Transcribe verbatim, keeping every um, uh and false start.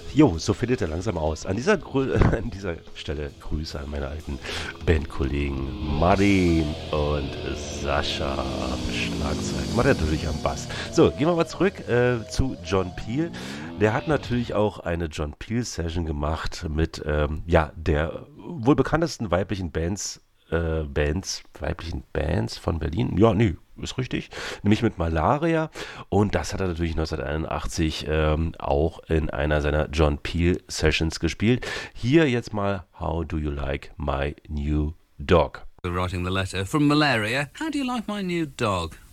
Jo, so findet er langsam aus. An dieser, Grü an dieser Stelle Grüße an meine alten Bandkollegen Martin und Sascha am Schlagzeug. Macht er natürlich am Bass. So, gehen wir mal zurück äh, zu John Peel. Der hat natürlich auch eine John Peel Session gemacht mit ähm, ja, der wohl bekanntesten weiblichen Bands, äh, Bands, weiblichen Bands von Berlin. Ja, nee, ist richtig. Nämlich mit Malaria. Und das hat er natürlich neunzehnhunderteinundachtzig ähm, auch in einer seiner John Peel Sessions gespielt. Hier jetzt mal How Do You Like My New Dog? Writing the letter from Malaria. How do you like my new dog?